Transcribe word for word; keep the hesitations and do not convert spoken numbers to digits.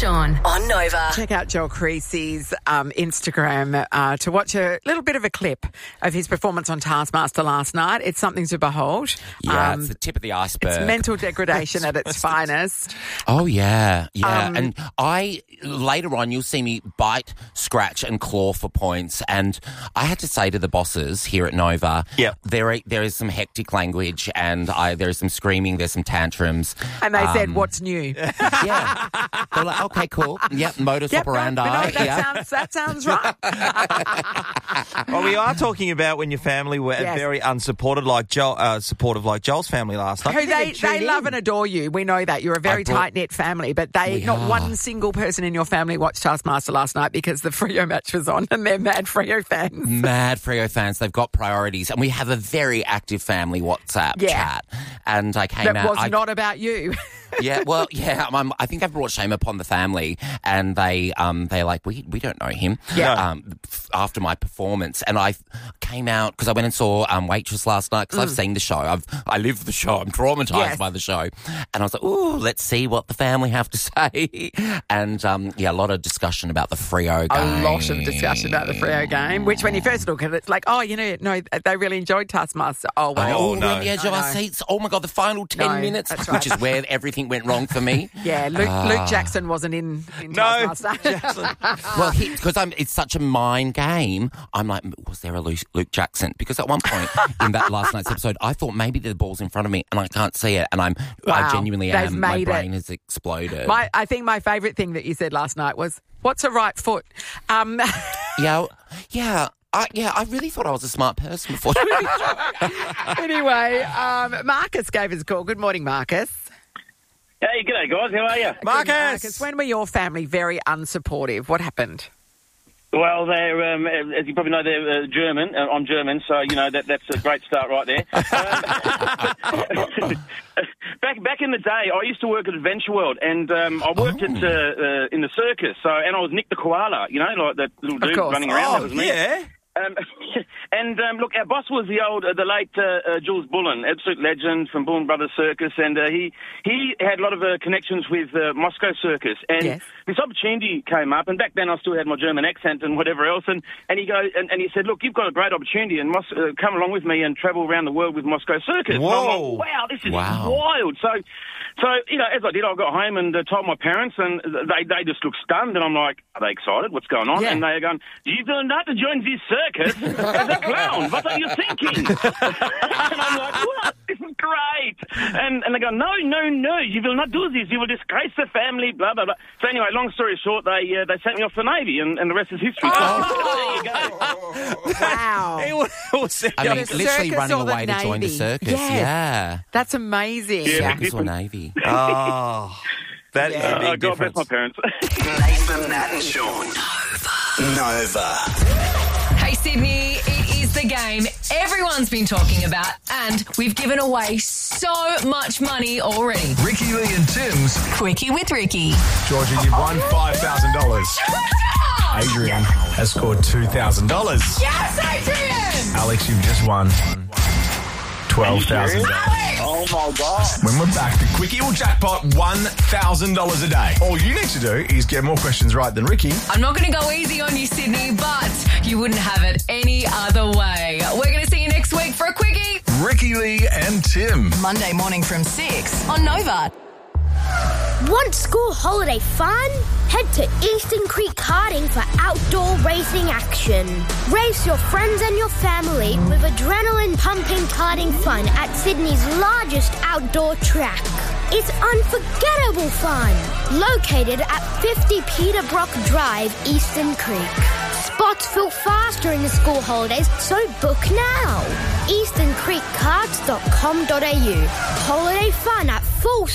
Sean on Nova. Check out Joel Creasy's um, Instagram uh, to watch a little bit of a clip of his performance on Taskmaster last night. It's something to behold. Yeah, Um, it's the tip of the iceberg. It's mental degradation at its finest. Oh, yeah, yeah. Um, and I, later on, you'll see me bite, scratch and claw for points. And I had to say to the bosses here at Nova, Yep. there, are, there is some hectic language and I, there is some screaming, there's some tantrums. And they said, Um, what's new? Yeah. They're like, okay, cool. Yep, modus Yep, no, operandi. no, that, yeah. sounds, that sounds right. Well, we are talking about when your family were Yes. very unsupported, like Joel, uh, supportive like Joel's family last night. Who they, they love and adore you. We know that. You're a very I brought- tight-knit family, but they We not are. one single person in your family watched Taskmaster last night because the Freo match was on and they're mad Freo fans. Mad Freo fans, they've got priorities. And we have a very active family WhatsApp Yeah. chat. And I came That out... was I, not about you. Yeah, well, yeah, I'm, I think I've brought shame upon the family, and they, um, they're like, we, we don't know him. Yeah. Um, f- after my performance, and I came out because I went and saw um, Waitress last night because I've seen the show. I've, I live the show. I'm traumatized Yes. by the show, and I was like, ooh, let's see what the family have to say. And um, yeah, a lot of discussion about the Freo game. A lot of discussion about the Freo game, which when you first look at it, it's like, oh, you know, no, they really enjoyed Taskmaster. Oh, wow. Oh, Oh, no. we're on the edge of I our know. seats. Oh my God, the final ten No, minutes, that's right. which is where everything went wrong for me. Yeah, Luke, Ah. Luke Jackson wasn't in, in No, Taskmaster. Jackson. Well, because I'm it's such a mind game. I'm like, was there a Luke, Luke Jackson? Because at one point in that last night's episode, I thought maybe the ball's in front of me and I can't see it, and I'm Wow, I genuinely they've am. My made brain it. has exploded. My, I think my favourite thing that you said last night was, what's a right foot? Um, yeah, yeah. I, yeah, I really thought I was a smart person before. anyway, um, Marcus gave us a call. Good morning, Marcus. Hey, g'day guys, how are you? Marcus. Marcus, when were your family very unsupportive? What happened? Well, they're, um, as you probably know, they're uh, German. Uh, I'm German, so, you know, that that's a great start right there. Um, back back in the day, I used to work at Adventure World, and um, I worked Oh. at uh, uh, in the circus, so and I was Nick the Koala, you know, like that little dude course. running around. Oh, that was me. yeah. Um, and um, look, our boss was the old, uh, the late uh, uh, Jules Bullen, absolute legend from Bullen Brothers Circus, and uh, he he had a lot of uh, connections with uh, Moscow Circus. And Yes. this opportunity came up, and back then I still had my German accent and whatever else. And, and he goes and, and he said, "Look, you've got a great opportunity, and Mos- uh, come along with me and travel around the world with Moscow Circus." And I'm Whoa. like, wow, this is Wow. wild. So, so you know, as I did, I got home and uh, told my parents, and they they just looked stunned. And I'm like, "Are they excited? What's going on?" Yeah. And they're going, "You do not to join this circus." As a clown, what are you thinking? And I'm like, what? This is great. And and they go, no, no, no, you will not do this. You will disgrace the family, blah, blah, blah. So anyway, long story short, they uh, they sent me off for Navy, and, and the rest is history. Oh. So there you go. Wow. It was, I mean, the literally circus running or the away to join the Navy? circus. Yes. Yeah, That's amazing. Yeah. circus or navy. oh, that is Yeah. a big Uh, God bless difference. my parents. Nathan, Nat and Sean. Nova. Hey Sydney, it is the game everyone's been talking about, and we've given away so much money already. Ricky Lee and Tim's. Quickie with Ricky. Georgia, you've won five thousand dollars. Adrian has scored two thousand dollars. Yes, Adrian! Alex, you've just won twelve thousand dollars. Oh, my God. When we're back, the Quickie will jackpot one thousand dollars a day. All you need to do is get more questions right than Ricky. I'm not going to go easy on you, Sydney, but you wouldn't have it any other way. We're going to see you next week for a Quickie. Ricky Lee and Tim. Monday morning from six on Nova. Want school holiday fun? Head to Eastern Creek Karting for outdoor racing action. Race your friends and your family with adrenaline-pumping karting fun at Sydney's largest outdoor track. It's unforgettable fun. Located at fifty Peterbrook Drive, Eastern Creek. Spots fill fast during the school holidays, so book now. eastern creek karts dot com dot a u. Holiday fun at full